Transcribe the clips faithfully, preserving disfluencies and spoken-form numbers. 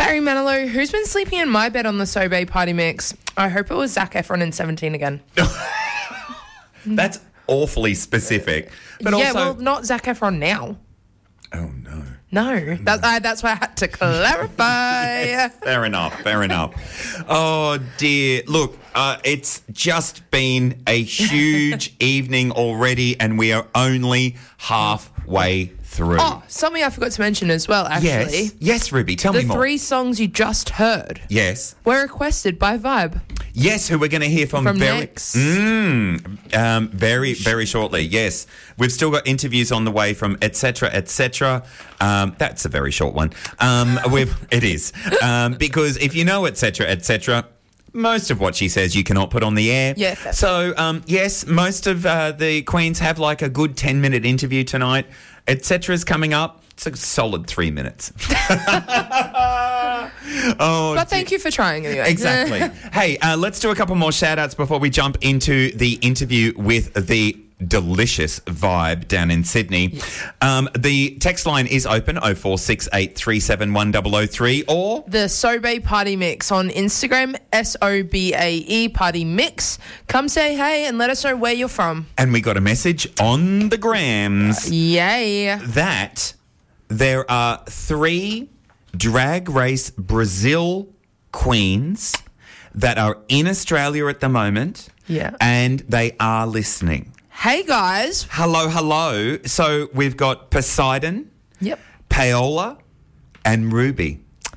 Barry Manilow, who's been sleeping in my bed on the Sobe Party Mix? I hope it was Zac Efron in seventeen again. That's awfully specific. But yeah, also, well, not Zac Efron now. Oh, no. No, that, uh, that's why I had to clarify. Yes, fair enough, fair enough. Oh, dear. Look, uh, it's just been a huge evening already, and we are only halfway through. Oh, something I forgot to mention as well, actually. Yes, yes, Ruby, tell the me more. three songs you just heard Yes. were requested by Vibe. Yes, who we're going to hear from, From very, next. Mm, um, very, very shortly. Yes, we've still got interviews on the way from et cetera, et cetera. Um, that's a very short one. Um, we've it is um, because if you know et cetera, et cetera. Most of what she says you cannot put on the air. Yeah, fair. So, um, yes, most of uh, the queens have like a good ten-minute interview tonight. Et cetera is coming up. It's a solid three minutes. Oh, But thank you for trying anyway. exactly. Hey, uh, let's do a couple more shout-outs before we jump into the interview with the delicious Vibe down in Sydney. Yes. Um, the text line is open, oh four six eight three seven one zero zero three, or... The Sobe Party Mix on Instagram, S O B A E Party Mix. Come say hey and let us know where you're from. And we got a message on the grams Yay. that there are three Drag Race Brazil queens that are in Australia at the moment. Yeah. And they are listening. Hey, guys. Hello, hello. So we've got Poseidon, Yep. Paola, and Ruby.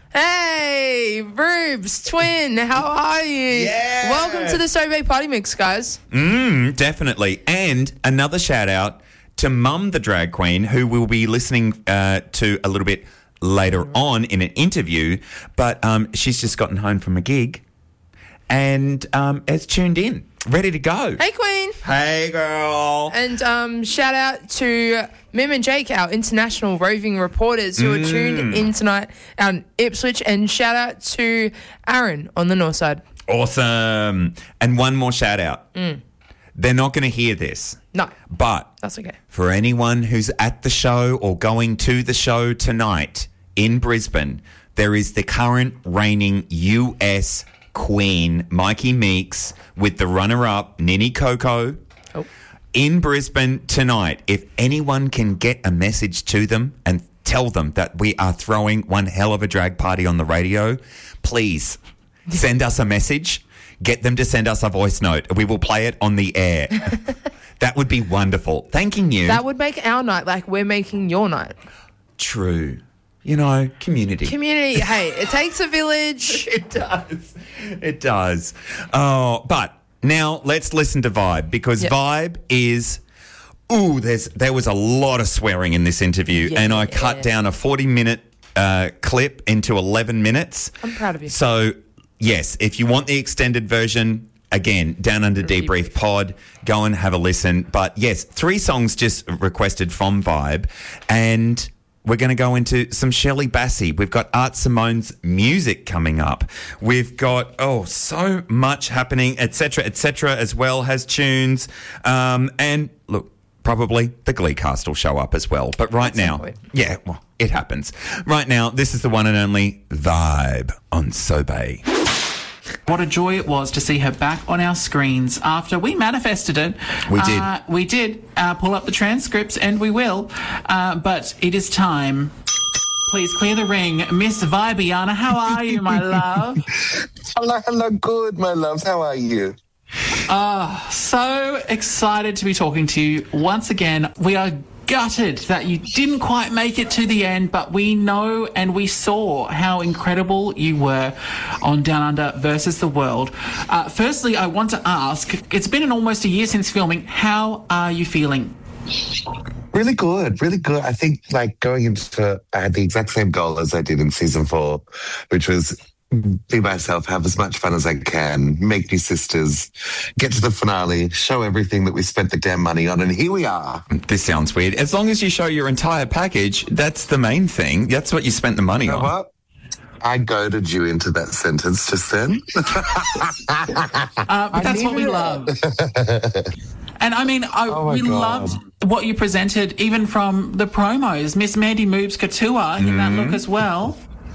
Hey, Rubes, twin, how are you? Yeah. Welcome to the Sobe Party Mix, guys. Mm, definitely. And another shout out to Mum the Drag Queen, who we'll be listening uh, to a little bit later on in an interview. But um, she's just gotten home from a gig and um, has tuned in, ready to go. Hey, Queen. Hey, girl. And um, shout out to Mim and Jake, our international roving reporters who Mm. are tuned in tonight out in Ipswich. And shout out to Aaron on the north side. Awesome. And one more shout out. Mm. They're not going to hear this. No, But that's okay. for anyone who's at the show or going to the show tonight in Brisbane, there is the current reigning U S Queen, Mikey Meeks, with the runner-up, Nini Coco, Oh. in Brisbane tonight. If anyone can get a message to them and tell them that we are throwing one hell of a drag party on the radio, please send us a message. Get them to send us a voice note. We will play it on the air. That would be wonderful. Thanking you. That would make our night like we're making your night. True. You know, community. Community, hey, it takes a village. It does. It does. Oh, but now let's listen to Vibe, because Yep. Vibe is... Ooh, there's there was a lot of swearing in this interview, Yeah. and I cut down a forty-minute uh, clip into eleven minutes. I'm proud of you. So, yes, if you want the extended version, again, Down Under Debrief, Debrief. Pod, go and have a listen. But, yes, three songs just requested from Vibe, and... we're going to go into some Shirley Bassey. We've got Art Simone's music coming up. We've got, oh, so much happening, et cetera, et cetera, as well, has tunes. Um, and, look, probably the Glee cast will show up as well. But right At some now, point. yeah, well, it happens. Right now, this is the one and only Vibe on Sobe. What a joy it was to see her back on our screens after we manifested it. We did. Uh, we did uh, pull up the transcripts, and we will. Uh, but it is time. Please clear the ring. Miss Vibiana, how are you, my love? Hello, hello, good, my loves. How are you? So excited to be talking to you once again. We are gutted that you didn't quite make it to the end, but we know and we saw how incredible you were on Down Under versus the World. Uh, firstly, I want to ask, it's been an almost a year since filming. How are you feeling? Really good, really good. I think, like, going into, I had the exact same goal as I did in season four, which was be myself, have as much fun as I can, make new sisters, get to the finale, show everything that we spent the damn money on, and here we are. This sounds weird. As long as you show your entire package, that's the main thing. That's what you spent the money You know on. what? I goaded you into that sentence just then. Uh, but that's what we love. And I mean, I, Oh my we God. loved what you presented, even from the promos. Miss Mandy Moobs Couture in that look as well.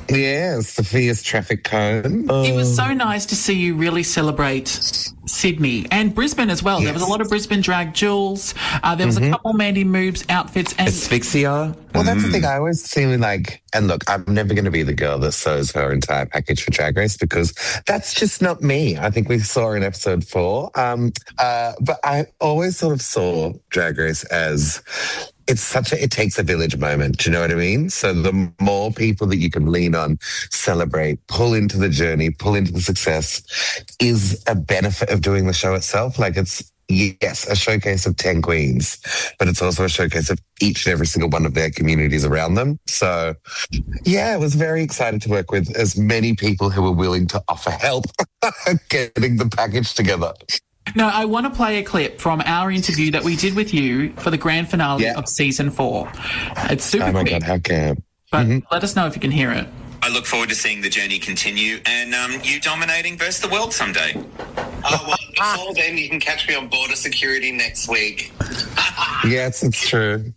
Yeah, Sophia's traffic cone. It was so nice to see you really celebrate Sydney and Brisbane as well. Yes. There was a lot of Brisbane drag jewels. Uh, there was Mm-hmm. a couple Mandy Moves outfits. And Asphyxia. Well, that's the thing. I always feel like, and look, I'm never going to be the girl that sews her entire package for Drag Race because that's just not me. I think we saw in episode four. Um, uh, but I always sort of saw Drag Race as it's such a, it takes a village moment. Do you know what I mean? So the more people that you can lean on, celebrate, pull into the journey, pull into the success is a benefit of doing the show itself. Like it's, yes, a showcase of ten queens, but it's also a showcase of each and every single one of their communities around them. So, yeah, I was very excited to work with as many people who were willing to offer help getting the package together. no, I want to play a clip from our interview that we did with you for the grand finale Yeah. of season four. It's super Oh my quick, God, how camp. but let us know if you can hear it. I look forward to seeing the journey continue and um, you dominating versus the world someday. Oh, well, before then, you can catch me on border security next week. Yes, it's true.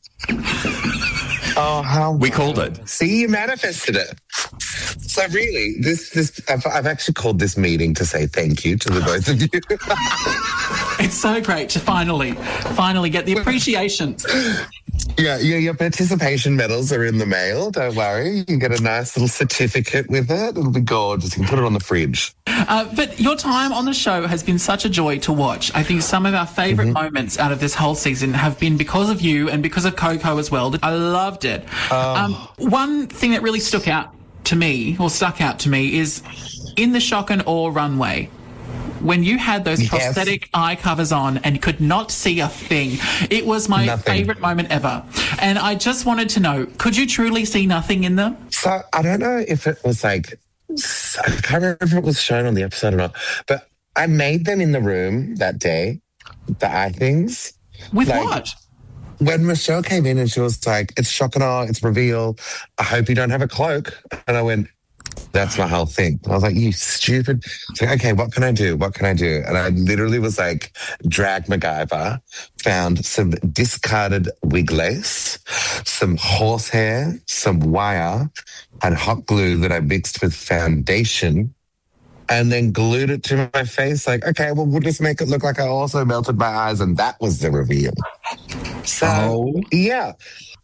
Oh, how We called it. See, you manifested it. So really, this this I've, I've actually called this meeting to say thank you to the both of you. It's so great to finally, finally get the appreciation. Yeah, yeah, your participation medals are in the mail. Don't worry, you get a nice little certificate with it. It'll be gorgeous. You can put it on the fridge. Uh, but your time on the show has been such a joy to watch. I think some of our favourite moments out of this whole season have been because of you and because of Coco as well. I loved it. Um, one thing that really stuck out to me, or stuck out to me, is in the Shock and Awe runway. When you had those Yes. prosthetic eye covers on and could not see a thing, it was my Nothing. favourite moment ever. And I just wanted to know, could you truly see nothing in them? So I don't know if it was like, I can't remember if it was shown on the episode or not, but I made them in the room that day, the eye things. With Like, what? When Michelle came in and she was like, it's shock and awe, it's reveal. I hope you don't have a cloak. And I went, that's my whole thing. I was like, you stupid. It's like, okay, what can I do? What can I do? And I literally was like, drag MacGyver, found some discarded wig lace, some horsehair, some wire, and hot glue that I mixed with foundation, and then glued it to my face. Like, okay, well, we'll just make it look like I also melted my eyes, and that was the reveal. So, Oh. yeah.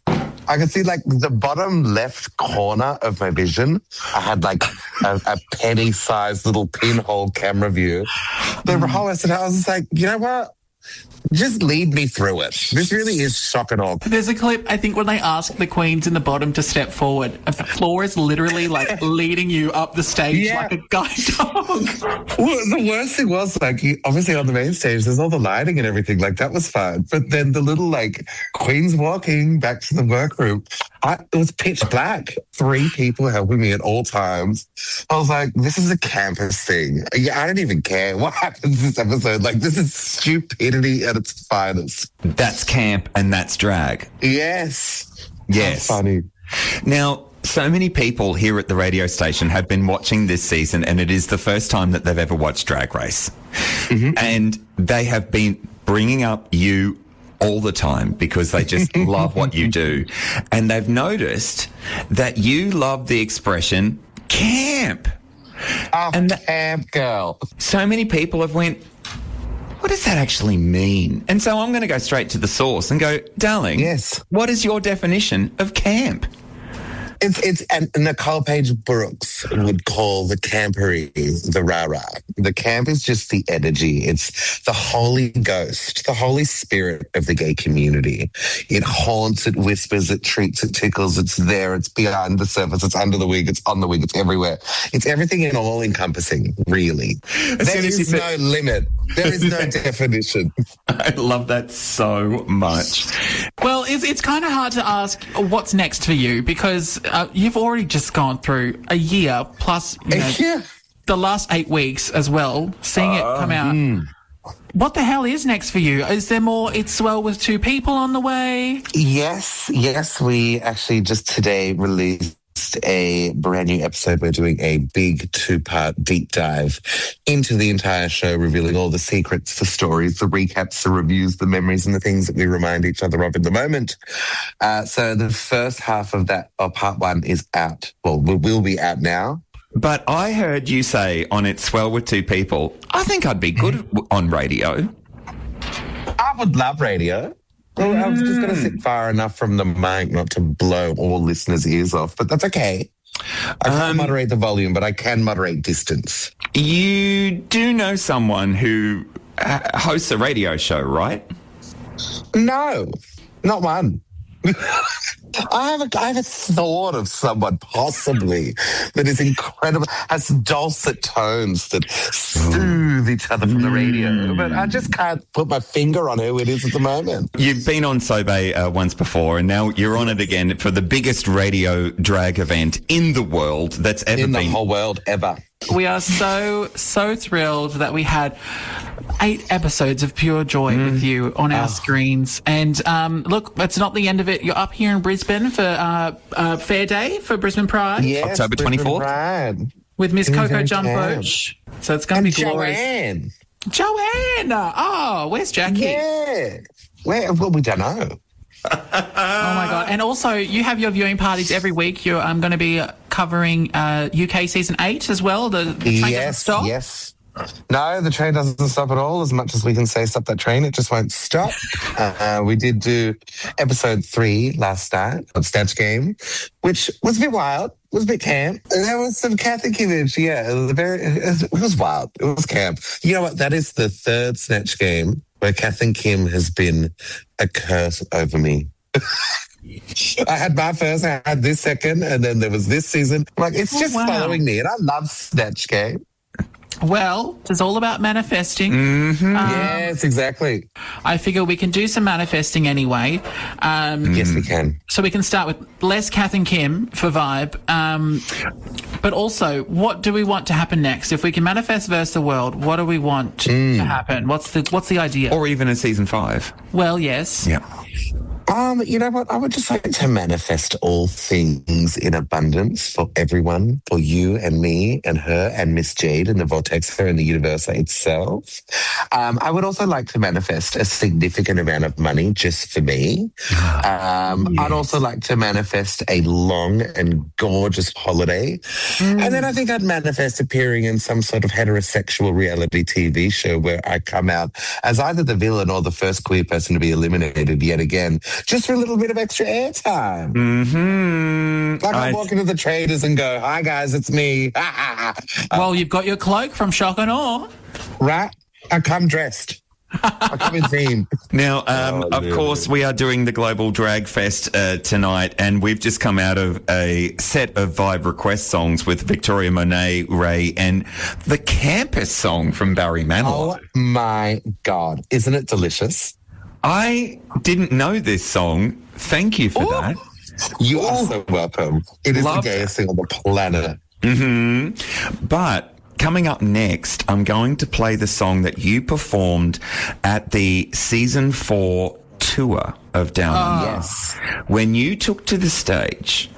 I could see like the bottom left corner of my vision. I had like a, a penny-sized little pinhole camera view. The whole rest of it, I was just like, you know what? Just lead me through it. This really is shock and awe. There's a clip, I think, when they ask the queens in the bottom to step forward. The floor is literally like leading you up the stage Yeah. like a guide dog. Well, the worst thing was like, you, obviously on the main stage, there's all the lighting and everything. Like that was fun. But then the little like queens walking back to the workroom, I, it was pitch black. Three people helping me at all times. I was like, this is a campus thing. Yeah, I don't even care what happens this episode. Like this is stupidity at its finest. That's camp and that's drag. Yes. Yes. How funny. Now, so many people here at the radio station have been watching this season, and it is the first time that they've ever watched Drag Race. And they have been bringing up you all the time because they just love what you do. And they've noticed that you love the expression camp. Oh, And that- camp girl. So many people have went, what does that actually mean? And so I'm going to go straight to the source and go, darling, Yes. what is your definition of camp? It's it's and Nicole Page Brooks would call the campery the rah-rah. The camp is just the energy. It's the holy ghost, the holy spirit of the gay community. It haunts, it whispers, it treats, it tickles. It's there. It's behind the surface. It's under the wig. It's on the wig. It's everywhere. It's everything and all encompassing. Really, there soon as you is said- no limit. There is no definition. I love that so much. Well, it's, it's kind of hard to ask what's next for you because uh, you've already just gone through a year plus you know, Yeah. the last eight weeks as well, seeing it come out. What the hell is next for you? Is there more It's Swell with two people on the way? Yes, yes. We actually just today released a brand new episode. We're doing a big two-part deep dive into the entire show, revealing all the secrets, the stories, the recaps, the reviews, the memories, and the things that we remind each other of in the moment. Uh, so the first half of that, or part one, is out. Well, we will be out now. But I heard you say on It's Swell with Two People, I think I'd be good on radio. I would love radio. Well, I was just going to sit far enough from the mic not to blow all listeners' ears off, but that's okay. I can't um, moderate the volume, but I can moderate distance. You do know someone who hosts a radio show, right? No, not one. I have, a, I have a thought of someone possibly that is incredible, has dulcet tones that soothe each other from the radio, but I just can't put my finger on who it is at the moment. You've been on Sobe uh, once before, and now you're on it again for the biggest radio drag event in the world that's ever in been. In the whole world, ever. We are so, so thrilled that we had eight episodes of pure joy mm. with you on our oh. screens. And um, look, it's not the end of it. You're up here in Brisbane for uh, uh, Fair Day for Brisbane Pride. Yes, October twenty-fourth. Pride. With Miss Coco Jumboach. So it's going to be glorious. Joanne. Joanne! Oh, where's Jackie? Yeah. Where? Well, we don't know. Oh my God. And also you have your viewing parties every week. You're um, going to be covering uh, U K season eight as well. The, the train yes, doesn't stop. Yes. No, the train doesn't stop at all. As much as we can say stop that train, it just won't stop. uh, we did do episode three last night of Snatch Game, which was a bit wild. It was a bit camp. There was some Catholic image, yeah. It was, very, it was wild. It was camp. You know what? That is the third Snatch Game where Kath and Kim has been a curse over me. I had my first, I had this second, and then there was this season. Like, it's just oh, wow. following me, and I love Snatch Game. Well, it's all about manifesting. Mm-hmm. Um, yes, exactly. I figure we can do some manifesting anyway. Um, yes, we can. So we can start with less Kath and Kim for Vibe. Um, but also, what do we want to happen next? If we can manifest versus the world, what do we want mm. to happen? What's the What's the idea? Or even a season five. Well, yes. Yeah. Um, you know what? I would just like to manifest all things in abundance for everyone, for you and me and her and Miss Jade and the Vortexa and the universe itself. Um, I would also like to manifest a significant amount of money just for me. Um, yes. I'd also like to manifest a long and gorgeous holiday. Mm. And then I think I'd manifest appearing in some sort of heterosexual reality T V show where I come out as either the villain or the first queer person to be eliminated yet again. Just for a little bit of extra airtime. Mm-hmm. Like I walk into the traders and go, hi guys, it's me. Well, you've got your cloak from Shock and Awe. Right? I come dressed. I come in theme. Now, um, oh, of dude. course, we are doing the Global Drag Fest uh, tonight, and we've just come out of a set of Vibe request songs with Victoria Monet, Ray, and the Campus song from Barry Manilow. Oh my God. Isn't it delicious? I didn't know this song. Thank you for Ooh. that. You are so welcome. It is Love the gayest thing on the planet. Mm-hmm. But coming up next, I'm going to play the song that you performed at the season four tour of Down Under. Oh. Yes. When you took to the stage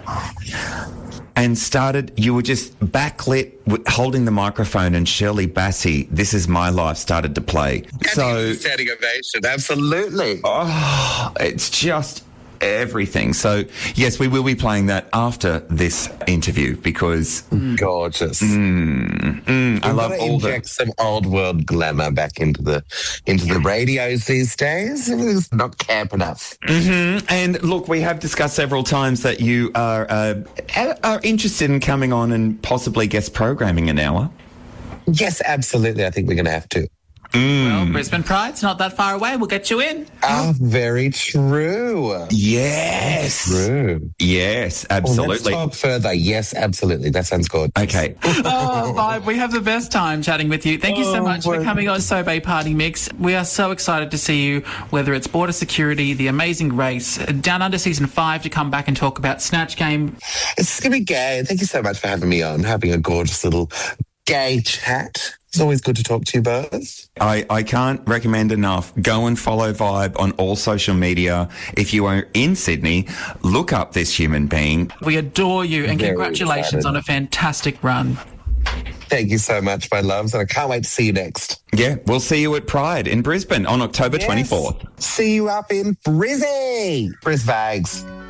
and started, you were just backlit, holding the microphone, and Shirley Bassey, This Is My Life, started to play. And so, standing ovation, absolutely. Oh, it's just everything. So, yes, we will be playing that after this interview because... Gorgeous. Mm, mm, I love all inject the... some old world glamour back into the into the radios these days. It's not camp enough. Mm-hmm. And look, we have discussed several times that you are uh, are interested in coming on and possibly guest programming an hour. Yes, absolutely. I think we're going to have to. Mm. Well, Brisbane Pride's not that far away. We'll get you in. Oh, very true. Yes. True. Yes, absolutely. Well, let's talk further. Yes, absolutely. That sounds good. Okay. Oh, Vibe, we have the best time chatting with you. Thank you so much oh, for coming on Sobe Party Mix. We are so excited to see you, whether it's Border Security, The Amazing Race, Down Under Season five, to come back and talk about Snatch Game. It's going to be gay. Thank you so much for having me on, having a gorgeous little gay chat. It's always good to talk to you both. I, I can't recommend enough. Go and follow Vibe on all social media. If you are in Sydney, look up this human being. We adore you and Very congratulations excited. on a fantastic run. Thank you so much, my loves, and I can't wait to see you next. Yeah, we'll see you at Pride in Brisbane on October Yes. twenty-fourth. See you up in Brizzy. Bris Vags.